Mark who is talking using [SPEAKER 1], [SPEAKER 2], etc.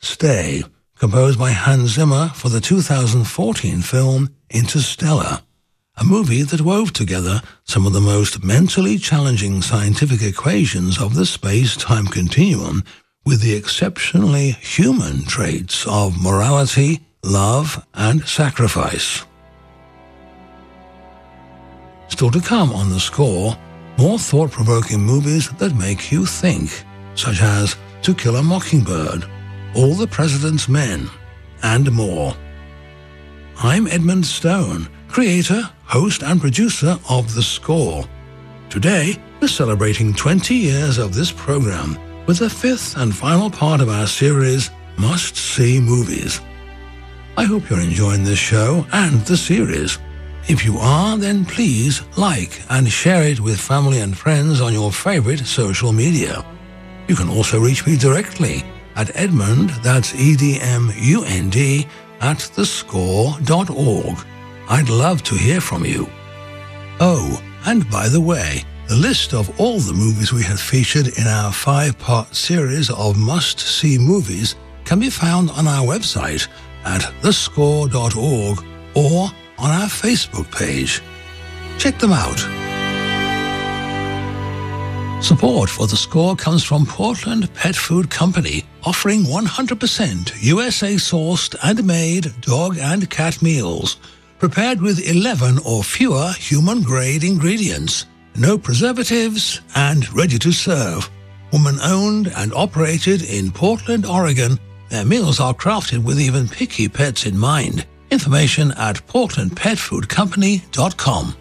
[SPEAKER 1] Stay, composed by Hans Zimmer for the 2014 film Interstellar, a movie that wove together some of the most mentally challenging scientific equations of the space-time continuum with the exceptionally human traits of morality, love, and sacrifice. Still to come on The Score, more thought-provoking movies that make you think, such as To Kill a Mockingbird, All the President's Men, and more. I'm Edmund Stone, creator, host, and producer of The Score. Today, we're celebrating 20 years of this program with the fifth and final part of our series, Must-See Movies. I hope you're enjoying this show and the series. If you are, then please like and share it with family and friends on your favorite social media. You can also reach me directly at Edmund, that's EDMUND, at thescore.org. I'd love to hear from you. Oh, and by the way, the list of all the movies we have featured in our 5-part series of must-see movies can be found on our website at thescore.org or on our Facebook page. Check them out. Support for The Score comes from Portland Pet Food Company, offering 100% USA-sourced and made dog and cat meals, prepared with 11 or fewer human-grade ingredients, no preservatives, and ready to serve. Woman-owned and operated in Portland, Oregon, their meals are crafted with even picky pets in mind. Information at portlandpetfoodcompany.com.